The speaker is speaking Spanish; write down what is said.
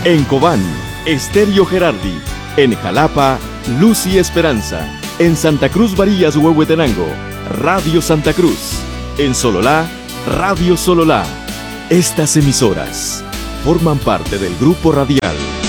En Cobán, Estéreo Gerardi. En Jalapa, Luz y Esperanza. En Santa Cruz Varillas, Huehuetenango, Radio Santa Cruz. En Sololá, Radio Sololá. Estas emisoras forman parte del Grupo Radial